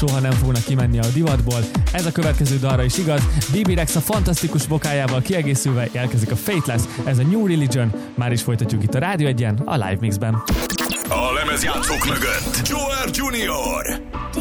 soha nem fognak kimenni a divatból. Ez a következő dalra is igaz. Bibi Rexa fantasztikus vokájával kiegészülve jelentkezik a Fateless, ez a New Religion. Már is folytatjuk itt a Rádió Egyen, a Live Mixben. A lemezjátszók mögött Joel Junior.